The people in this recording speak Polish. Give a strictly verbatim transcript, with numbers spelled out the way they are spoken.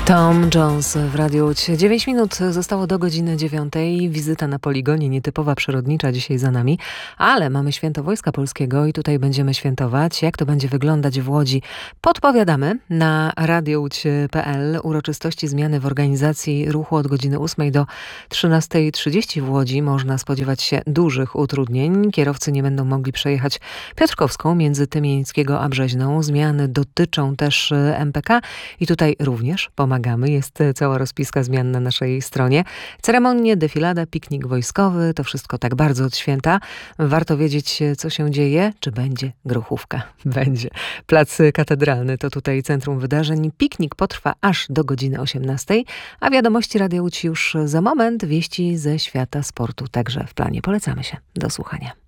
Tom Jones w Radiu Łódź. dziewięć minut zostało do godziny dziewiątej. Wizyta na poligonie nietypowa, przyrodnicza dzisiaj za nami, ale mamy Święto Wojska Polskiego i tutaj będziemy świętować. Jak to będzie wyglądać w Łodzi? Podpowiadamy na radio łódź kropka p l. Uroczystości zmiany w organizacji ruchu od godziny ósmej do trzynastej trzydzieści w Łodzi. Można spodziewać się dużych utrudnień. Kierowcy nie będą mogli przejechać Piotrkowską między Tymieńskiego a Brzeźną. Zmiany dotyczą też M P K i tutaj również pomagamy. Jest cała rozpiska zmian na naszej stronie. Ceremonie, defilada, piknik wojskowy, to wszystko tak bardzo od święta. Warto wiedzieć, co się dzieje, czy będzie grochówka. Będzie. Plac Katedralny to tutaj centrum wydarzeń. Piknik potrwa aż do godziny osiemnastej, a wiadomości Radia Łódź już za moment. Wieści ze świata sportu także w planie. Polecamy się. Do słuchania.